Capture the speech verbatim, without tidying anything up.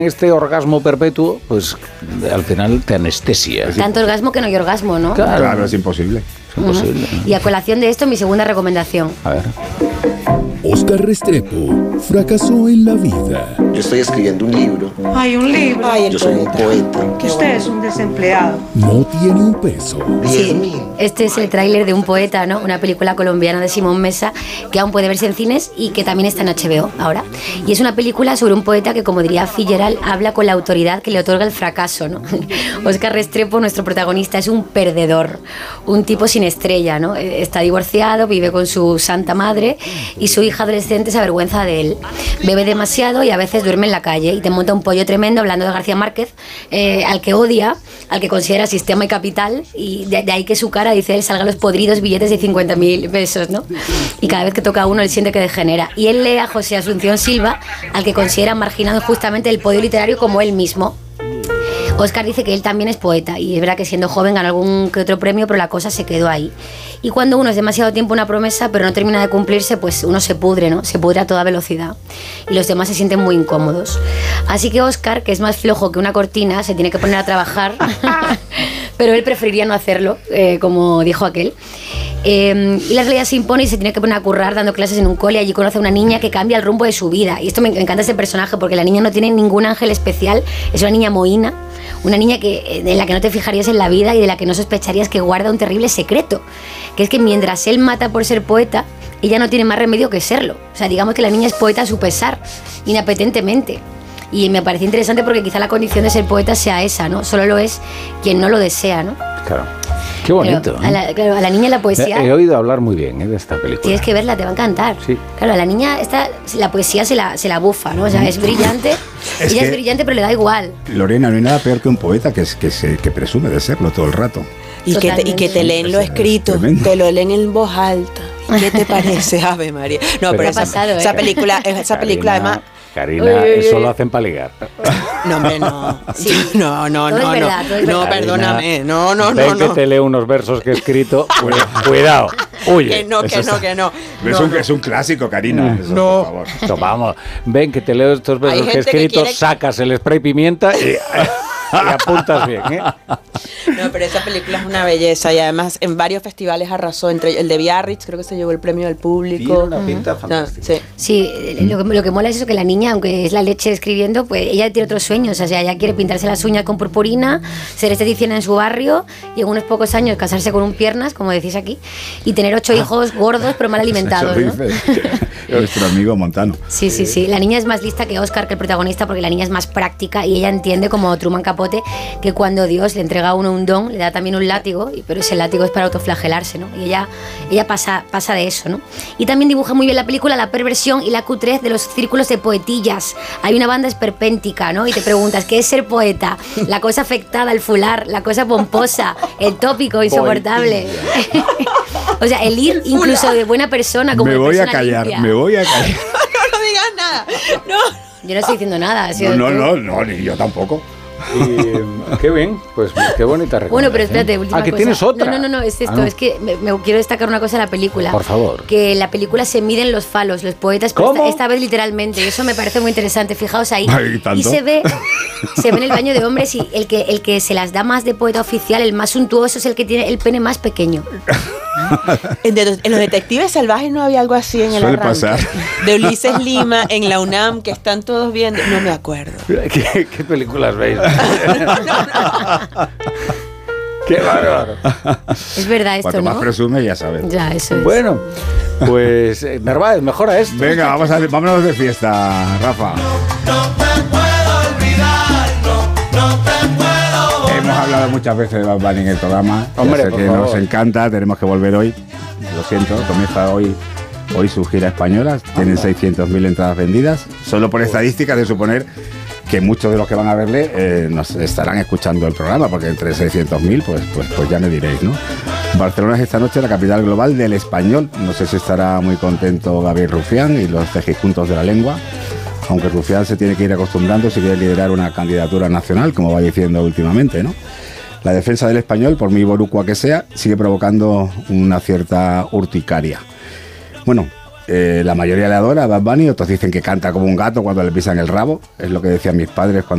Este orgasmo perpetuo, pues al final te anestesia. Tanto orgasmo que no hay orgasmo, ¿no? Claro, claro, es imposible. Es imposible. Uh-huh. Y a colación de esto, mi segunda recomendación. A ver. Óscar Restrepo fracasó en la vida. Yo estoy escribiendo un libro. Ay, un libro. Ay, Yo soy un poeta. Que usted es un desempleado. No tiene un peso. Sí, este es el tráiler de Un poeta, ¿no? Una película colombiana de Simón Mesa que aún puede verse en cines y que también está en H B O ahora. Y es una película sobre un poeta que, como diría Fitzgerald, habla con la autoridad que le otorga el fracaso, ¿no? Óscar Restrepo, nuestro protagonista, es un perdedor, un tipo sin estrella, ¿no? Está divorciado, vive con su santa madre y su hija adolescente se avergüenza de él. Bebe demasiado y a veces duerme en la calle y te monta un pollo tremendo hablando de García Márquez, eh, al que odia, al que considera sistema y capital, y de, de ahí que su cara, dice él, salga los podridos billetes de cincuenta mil pesos, ¿no? Y cada vez que toca a uno él siente que degenera. Y él lee a José Asunción Silva, al que considera marginado injustamente del podio literario como él mismo. Óscar dice que él también es poeta y es verdad que siendo joven ganó algún que otro premio, pero la cosa se quedó ahí. Y cuando uno es demasiado tiempo una promesa pero no termina de cumplirse, pues uno se pudre, ¿no? Se pudre a toda velocidad y los demás se sienten muy incómodos. Así que Óscar, que es más flojo que una cortina, se tiene que poner a trabajar pero él preferiría no hacerlo, eh, como dijo aquel. Eh, y la realidad se impone y se tiene que poner a currar dando clases en un cole. Allí conoce a una niña que cambia el rumbo de su vida. Y esto me, me encanta ese personaje porque la niña no tiene ningún ángel especial. Es una niña mohína, una niña que, en la que no te fijarías en la vida y de la que no sospecharías que guarda un terrible secreto. Que es que mientras él mata por ser poeta, ella no tiene más remedio que serlo. O sea, digamos que la niña es poeta a su pesar, inapetentemente. Y me parece interesante porque quizá la condición de ser poeta sea esa, ¿no? Solo lo es quien no lo desea, ¿no? Claro. Qué bonito. A la, claro, a la niña la poesía... He, he oído hablar muy bien, ¿eh?, de esta película. Tienes que verla, te va a encantar. Sí. Claro, a la niña esta, la poesía se la, se la bufa, ¿no? O sea, es brillante. Es ella que, es brillante, pero le da igual. Lorena, no hay nada peor que un poeta que, es, que, se, que presume de serlo todo el rato. Y que, te, y que te leen lo escrito, te lo leen en voz alta. ¿Qué te parece, Ave María? No, pero, pero esa, pasado, esa película, esa película Karina, además... Karina, uy, uy, uy. Eso lo hacen para ligar. No, hombre, no. Sí. No, no, todo no, es verdad, no. todo es No, verdad. perdóname. No, no, Ven no, que no. te leo unos versos que he escrito. Cuidado. Huye. Que no, que no, que no. Es, no, un, no. es un clásico, Karina. Eso, no. por favor. Esto, vamos. Ven que te leo estos versos que he escrito, que quiere... sacas el spray pimienta y... y apuntas bien, ¿eh? No, pero esa película es una belleza y además en varios festivales arrasó, entre el de Biarritz, creo que se llevó el premio del público. Tiene una pinta fantástica. No, sí, sí lo, que, lo que mola es eso, que la niña, aunque es la leche escribiendo, pues ella tiene otros sueños. O sea, ella quiere pintarse las uñas con purpurina, ser esteticista en su barrio y en unos pocos años casarse con un piernas, como decís aquí, y tener ocho hijos gordos pero mal alimentados, ¿no? Nuestro amigo Montano. Sí, sí, sí. La niña es más lista que Óscar, que el protagonista, porque la niña es más práctica y ella entiende, como Truman Capote, que cuando Dios le entrega a uno un don, le da también un látigo, pero ese látigo es para autoflagelarse, ¿no? Y ella, ella pasa, pasa de eso, ¿no? Y también dibuja muy bien la película la perversión y la cutrez de los círculos de poetillas. Hay una banda esperpéntica, ¿no? Y te preguntas, ¿qué es ser poeta? La cosa afectada, el fular, la cosa pomposa, el tópico insoportable. O sea, el ir incluso de buena persona como me de voy persona a callar, limpia. me voy a callar. no, no digas nada. No. Yo no estoy diciendo nada. Ha sido No, tú. no, no, ni yo tampoco. Y, qué bien, pues qué bonita recomendación. Bueno, pero espérate, última Ah, que cosa. tienes otra. No, no, no, no, es esto, Ah, no. es que me, me quiero destacar una cosa de la película. Por favor. Que en la película se miden los falos, los poetas, pero ¿Cómo? esta, esta vez literalmente, y eso me parece muy interesante, fijaos ahí. Ay, ¿tanto? Y se ve, se ve en el baño de hombres y el que, el que se las da más de poeta oficial, el más suntuoso, es el que tiene el pene más pequeño. En, de, en los detectives salvajes no había algo así en el Suele arranque. pasar. De Ulises Lima en la UNAM, que están todos viendo. No me acuerdo. ¿Qué, qué películas veis? No, no, no. Qué bárbaro. Es verdad esto, Cuanto ¿no? más presume, ya sabes. Ya, eso es. Bueno, pues eh, Narváez, mejora esto. Venga, vamos a, vámonos de fiesta, Rafa. No te puedo olvidar, no, no te puedo. Hemos hablado muchas veces de Bad Bunny en el programa. Hombre, ya sé por que favor. nos encanta, tenemos que volver hoy. Lo siento, comienza hoy, hoy su gira española. Tienen seiscientas mil entradas vendidas. Solo por estadísticas de suponer que muchos de los que van a verle eh, nos estarán escuchando el programa, porque entre seiscientos mil, pues, pues, pues ya me diréis, ¿no? Barcelona es esta noche la capital global del español. No sé si estará muy contento Gabriel Rufián y los cejijuntos de la lengua, aunque Rufián se tiene que ir acostumbrando si quiere liderar una candidatura nacional, como va diciendo últimamente, ¿no? La defensa del español, por muy boricua que sea, sigue provocando una cierta urticaria. Bueno, eh, la mayoría le adora a Bad Bunny, otros dicen que canta como un gato cuando le pisan el rabo, es lo que decían mis padres cuando